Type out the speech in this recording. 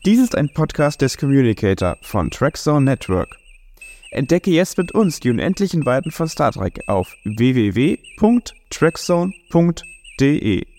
Dies ist ein Podcast des Communicator von Trackzone Network. Entdecke jetzt mit uns die unendlichen Weiten von Star Trek auf www.trackzone.de.